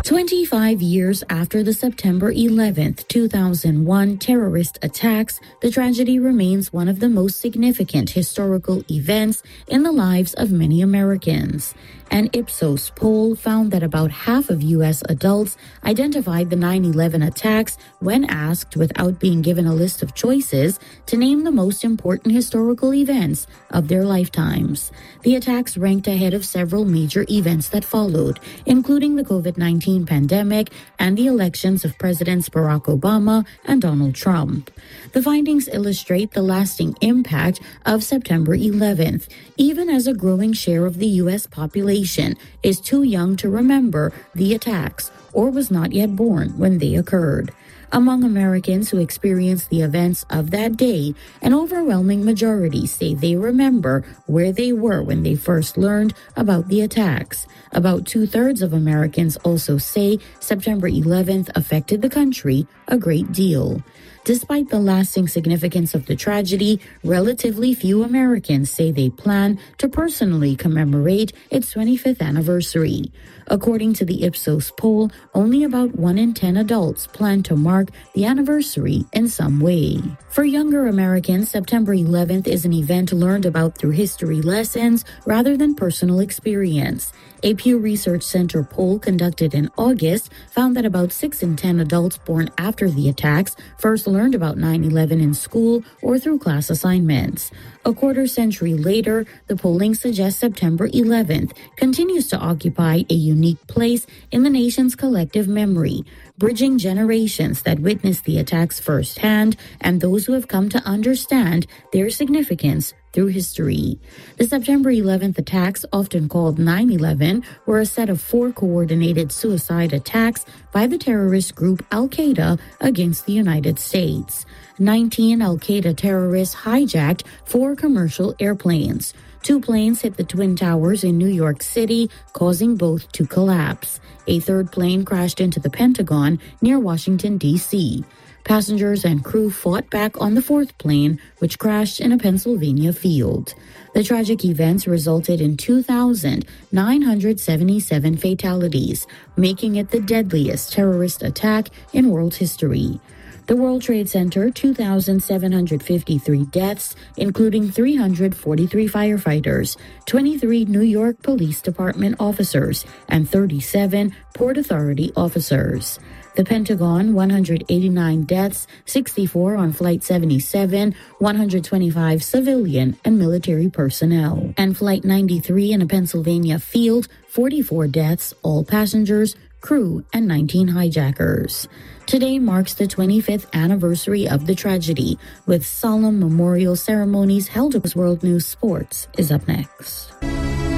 25 years after the September 11th, 2001 terrorist attacks, the tragedy remains one of the most significant historical events in the lives of many Americans. An Ipsos poll found that about half of U.S. adults identified the 9/11 attacks when asked, without being given a list of choices, to name the most important historical events of their lifetimes. The attacks ranked ahead of several major events that followed, including the COVID-19 pandemic and the elections of Presidents Barack Obama and Donald Trump. The findings illustrate the lasting impact of September 11th, even as a growing share of the U.S. population is too young to remember the attacks or was not yet born when they occurred. Among Americans who experienced the events of that day, an overwhelming majority say they remember where they were when they first learned about the attacks. About 2/3 of Americans also say September 11th affected the country a great deal. Despite the lasting significance of the tragedy, relatively few Americans say they plan to personally commemorate its 25th anniversary. According to the Ipsos poll, only about 1 in 10 adults plan to mark the anniversary in some way. For younger Americans, September 11th is an event learned about through history lessons rather than personal experience. A Pew Research Center poll conducted in August found that about 6 in 10 adults born after the attacks first learned about 9/11 in school or through class assignments. A quarter century later, the polling suggests September 11th continues to occupy a unique place in the nation's collective memory, bridging generations that witnessed the attacks firsthand and those who have come to understand their significance through history. The September 11th attacks, often called 9/11, were a set of 4 coordinated suicide attacks by the terrorist group Al-Qaeda against the United States. 19 Al-Qaeda terrorists hijacked 4 commercial airplanes. 2 planes hit the Twin Towers in New York City, causing both to collapse. A 3rd plane crashed into the Pentagon near Washington, D.C. Passengers and crew fought back on the 4th plane, which crashed in a Pennsylvania field. The tragic events resulted in 2,977 fatalities, making it the deadliest terrorist attack in world history. The World Trade Center, 2,753 deaths, including 343 firefighters, 23 New York Police Department officers, and 37 Port Authority officers. The Pentagon, 189 deaths, 64 on Flight 77, 125 civilian and military personnel. And Flight 93 in a Pennsylvania field, 44 deaths, all passengers, crew, and 19 hijackers. Today marks the 25th anniversary of the tragedy, with solemn memorial ceremonies held. World News Sports is up next.